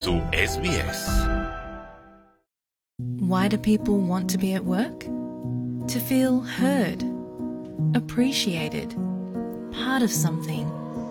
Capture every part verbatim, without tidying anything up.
kuhusu S B S. Why do people want to be at work? To feel heard, appreciated, part of something,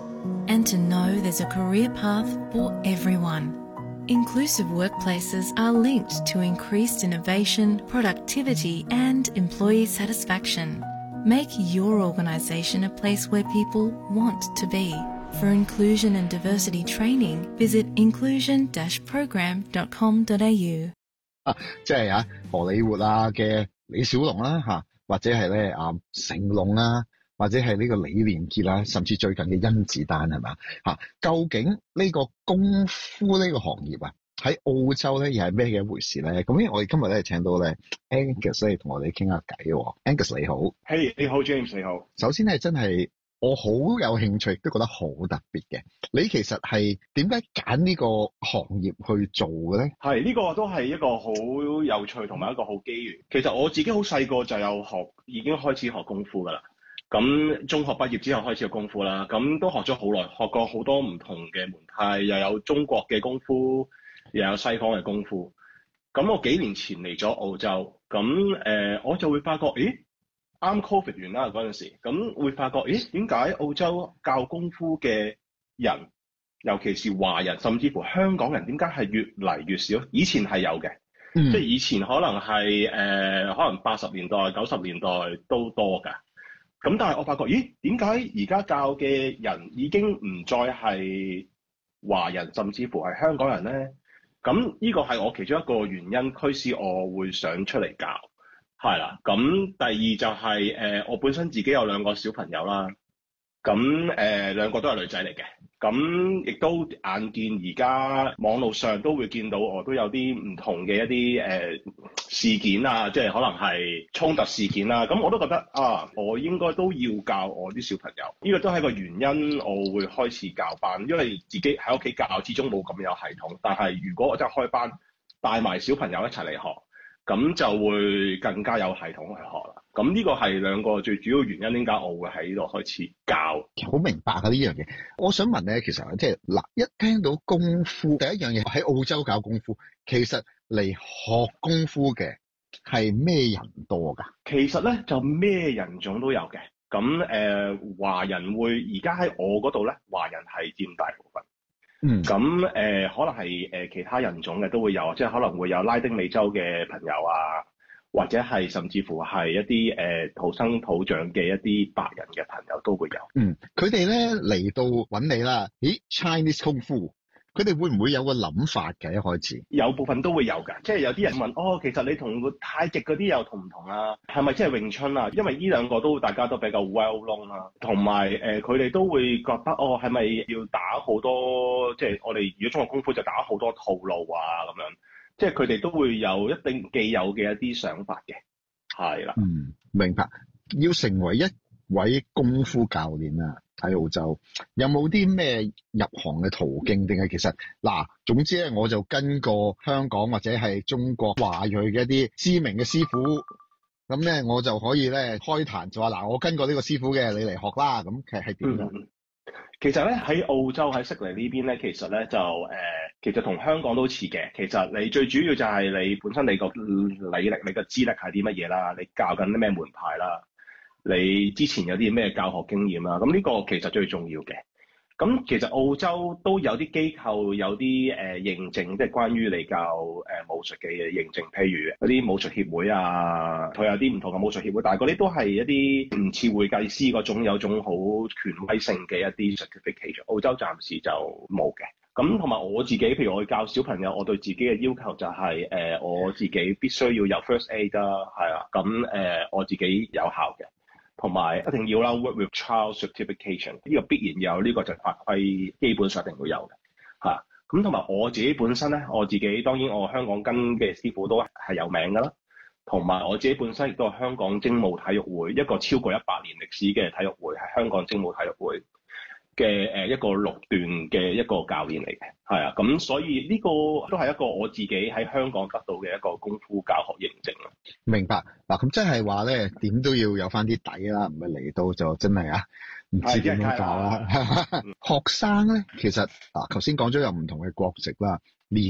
and to know there's a career path for everyone. Inclusive workplaces are linked to increased innovation, productivity, and employee satisfaction. Make your organisation a place where people want to be. For inclusion and diversity training, visit inclusion dash program dot com dot a u。 啊，即係啊，荷里活啊嘅李小龍啦嚇，或者係咧啊成龍啊，或者係呢個李連杰啦，甚至最近嘅甄子丹係嘛嚇？究竟呢個功夫呢個行業啊，喺澳洲咧又係咩嘅一回事咧？咁我哋今日咧請到咧 Angus 咧同我哋傾下偈喎。Angus 你好， 嘿、hey, 你好 James 你好。 首先咧真係我好有興趣，亦都覺得好特別嘅。你其實係點解揀呢個行業去做嘅咧？ 係呢、這個都係一個好有趣同埋一個好機緣。其實我自己好細個就有學，已經開始學功夫㗎啦。咁中學畢業之後開始學功夫啦，咁都學咗好耐，學過好多唔同嘅門派，又有中國嘅功夫，又有西方嘅功夫。咁我幾年前嚟咗澳洲，咁誒、呃、我就會發覺，咦？啱 Covid 完啦嗰陣時，咁會發覺，咦？點解澳洲教功夫嘅人，尤其是華人，甚至乎香港人，點解係越嚟越少？以前係有嘅， 嗯、 即係以前可能係誒、呃，可能八十年代、九十年代都多㗎。咁但係我發覺，咦？點解而家教嘅人已經唔再係華人，甚至乎係香港人咧？咁呢個係我其中一個原因，驅使我會想出嚟教。係啦，咁第二就係、是、誒、呃，我本身自己有兩個小朋友啦，咁誒、呃、兩個都係女仔嚟嘅，咁亦都眼見而家網絡上都會見到我都有啲唔同嘅一啲誒、呃、事件啊，即係可能係衝突事件啦，咁我都覺得啊，我應該都要教我啲小朋友，呢、這個都係個原因，我會開始教班，因為自己喺屋企教始終冇咁有系統，但係如果我真係開班帶埋小朋友一齊嚟學。咁就會更加有系統去學啦。咁呢個係兩個最主要原因，點解我會喺呢度開始教。 好明白啊呢樣嘢。我想問咧，其實即係嗱，一聽到功夫，第一樣嘢喺澳洲教功夫，其實嚟學功夫嘅係咩人多㗎？ 其實咧就咩人種都有嘅。咁誒、呃，華人會而家喺我嗰度咧，華人係佔大部分。 嗯， 咁誒、呃、可能係誒、呃、其他人種嘅都會有，即係可能會有拉丁美洲嘅朋友啊，或者係甚至乎係一啲誒、呃、土生土長嘅一啲白人嘅朋友都會有。 嗯，佢哋咧嚟到揾你啦，咦 Chinese 功夫，佢哋會唔會有個諗法嘅？一開始有部分都會有㗎，即係有啲人問哦，其實你同個太極嗰啲又同唔同啊？係咪即係詠春啊？因為呢兩個都大家都比較 well known 啦，同埋誒佢哋都會覺得哦，係咪要打好多？即係我哋如果中國功夫就打好多套路啊咁樣，即係佢哋都會有一定既有嘅一啲想法嘅，係啦。 嗯，明白。要成為一位功夫教練啊，喺澳洲有冇啲咩入行嘅途徑？定係其實嗱，總之咧我就跟過香港或者係中國華裔嘅一啲知名嘅師傅，咁咧我就可以咧開壇就話嗱，我跟過呢個師傅嘅，你嚟學啦。咁其實係點樣？ 嗯其實咧喺澳洲喺悉尼呢邊咧，其實咧就誒、呃，其實同香港都似嘅。其實你最主要就係你本身你個履歷、你個資歷係啲乜嘢啦，你教緊啲咩門派啦，你之前有啲咩教學經驗啦，咁呢個其實最重要嘅。咁其實澳洲都有啲機構有啲誒、呃、認證，即係關於你教誒、呃、武術嘅認證，譬如嗰啲武術協會啊，佢有啲唔同嘅武術協會，但係嗰啲都係一啲唔似會計師嗰種有種好權威性嘅一啲 certification。澳洲暫時就冇嘅。咁同埋我自己，譬如我教小朋友，我對自己嘅要求就係、是、誒、呃、我自己必須要有 first aid 啦，係啊，咁誒、呃、我自己有效嘅。同埋一定要啦 ，work with child certification 呢個必然有，呢、這個就法規基本上一定會有嘅嚇。咁同埋我自己本身咧，我自己當然我香港跟嘅師傅都係有名㗎啦。同埋我自己本身亦都係香港精武體育會一個超過一百年歷史嘅體育會，係香港精武體育會嘅誒一個六段嘅一個教練嚟嘅，係啊。咁所以呢個都係一個我自己喺香港得到嘅一個功夫教學認證啦。 明白嗱，咁即係話咧，點都要有翻啲底啦，唔係嚟到就真係啊，唔知點樣教啦。學生咧，其實嗱，頭先講咗有唔同嘅國籍啦，